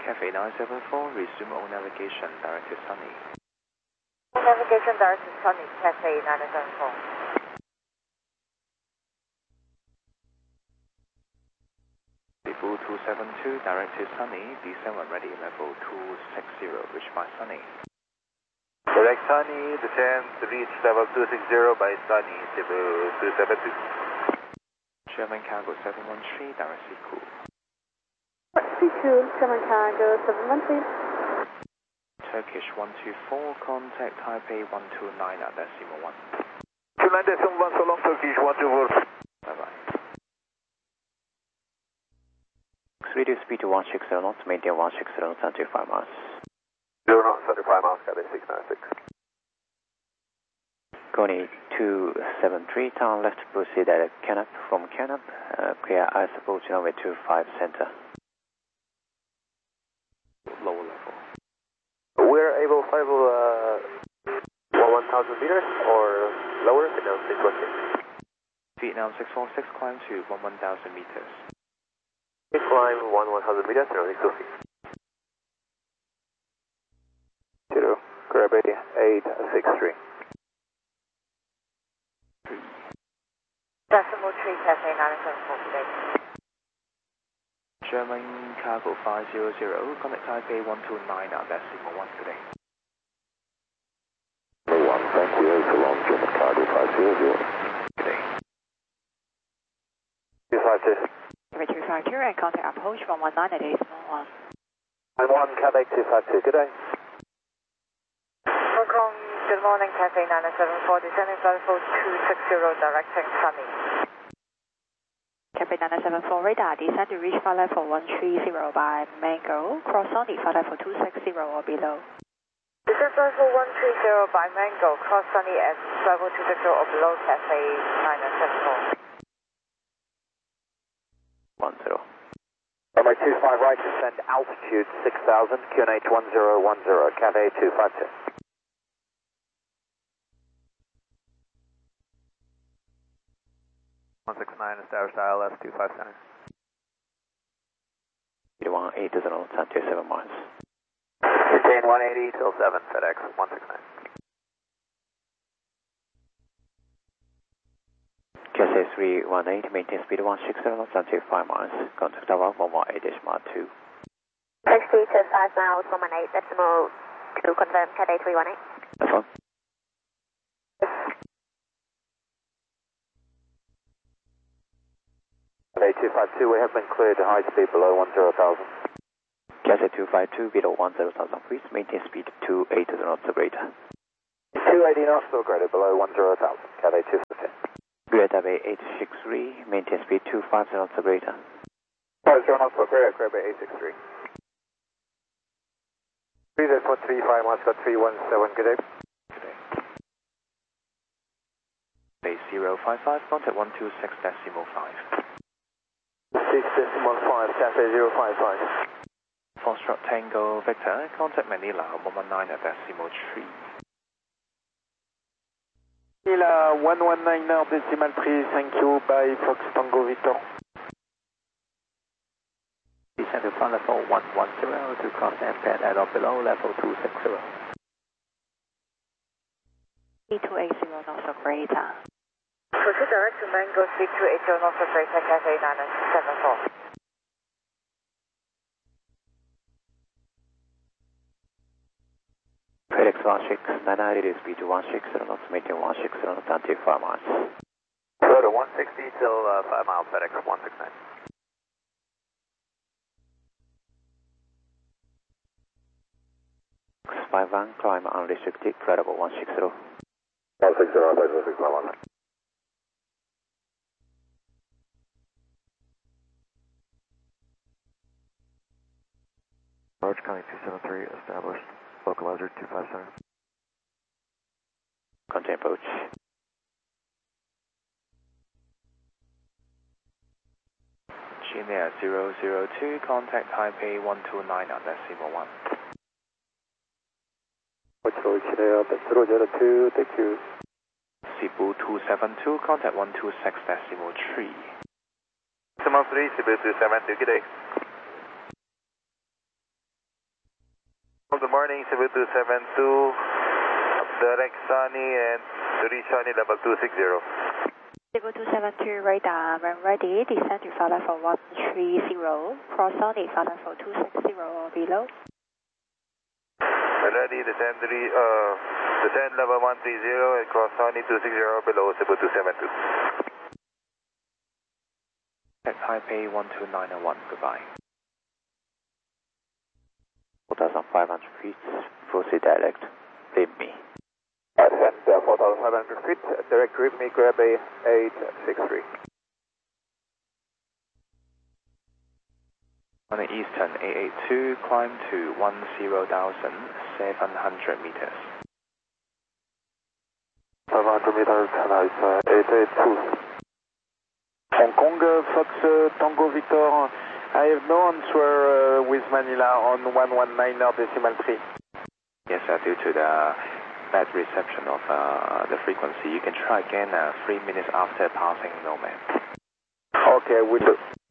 Cathay 974, resume all navigation, direct to Sunny. Navigation direct to Sunny, Cathay 974. Cebu 272, direct to Sunny, descend when ready, level 260, reach by Sunny. Direct Sunny, descend to reach level 260 by Sunny, Cebu 272. German Cargo 713, direct Cebu. C2, German Cargo 713. Turkish 124, contact Taipei 129 at decimal 1. 29.1, so long, Turkish 124. Bye-bye. Reduce speed to 160 knots, maintain 160 knots and 25 miles. 0 knots, 35 miles, Cathay 696. Kony 273, turn left, proceed at Canop, from Canop, clear ice approach runway 25 center. Lower level. We're able to fly 1,000 meters or lower, now 616. Vietnam 646, climb to 1,000 meters. Climb 1,000 meters, now 616. 0, grab 863. Decimal 3, Cathay 974 today. German Cargo 500, contact Taipei 129 at decimal 1 today. 1, thank you, so long, German Cargo 500. Today. 252. 252 and contact approach 119 at decimal 1. I'm 1, Quebec 252, good day. Hong Kong, good morning, Cathay 974, descending level 260, directing Sunny. Cathay 974 radar, descend to reach flight level 130 by Mango, cross Sunny, flight level 260 or below. Descend level 130 by Mango, cross Sunny at level 260 or below, Cathay 974. 10. Runway 25 right, descend altitude 6,000, QNH 1010, Cathay 252. Establish ILS 257. 180 knots and 27 miles. Maintain 180 till 7, FedEx 169. Cathay 318, maintain speed 160 knots and 25 miles. Contact tower 118.2. Taxi to 5 miles, 118, decimal 2, confirm, Cathay 318. That's one. Cathay 252, we have been cleared to high speed below 10,000. Cathay 252, below 10,000, please maintain speed 280 knots or greater. 280 knots or greater below 10,000, Cathay 250. Greater Taipei 863, maintain speed 250 knots or greater. 50 knots or greater, Grab 863. 3.35 miles, got 317, good day. Base 055, contact 126 decimal 5. 6.15, Cathay 055. Foxtrot Tango Victor, contact Manila 119 at decimal 3. Manila 119 now, decimal 3, thank you, by Fox Tango Victor. Descend to flight level 110 to cross and pad at or below level 260. 280 knots or greater. Proceed direct to Mango, speed 280 knots or greater, Cathay 974. FedEx 169, reduce speed to 160 knots, maintain 160 knots and 25 miles. Go to 160 till 5 miles, FedEx 169. X51, climb unrestricted, flight level 160. 160, FedEx 161. Orange County 273, established. Localizer 257. Contain approach. Chimia 002, contact Taipei 129 at decimal 1. Control Chile, 002, thank you. Cebu 272, contact 126 decimal 3. Decimal 3, Cebu 272, good day. good morning, Cebu 272, direct Sunny and to reach Sunny level 260. Cebu 272 radar, when ready, descend to flight level 130, cross Sunny, flight level 260 or below. When ready, descend level 130 and cross Sunny 260 below Cebu 272. At Taipei 12901, goodbye. 4,500 feet, proceed direct, leave me. Ascend 4,500 feet, direct read me, grab a 863. On the eastern A82, climb to 10,700 meters. 500 meters, nice, 882. Hong Kong, Fox Tango Victor, I have no answer with Manila on 119.3. Yes, due to the bad reception of the frequency, you can try again 3 minutes after passing Nomad. Okay, will do.